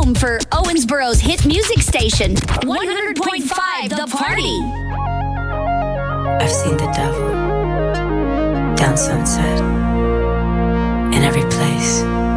home for Owensboro's hit music station, 100.5 The Party. I've seen the devil down Sunset, in every place.